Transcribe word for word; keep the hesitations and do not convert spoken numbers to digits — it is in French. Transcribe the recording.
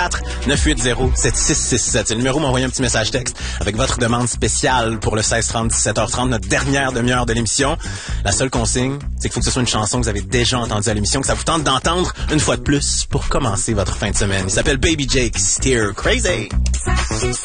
quatre neuf huit zéro sept six six sept. C'est le numéro où m'envoyer un petit message texte avec votre demande spéciale pour le seize trente dix-sept heures trente, notre dernière demi-heure de l'émission. La seule consigne, c'est qu'il faut que ce soit une chanson que vous avez déjà entendue à l'émission, que ça vous tente d'entendre une fois de plus pour commencer votre fin de semaine. Il s'appelle Baby Jake, Steer Crazy.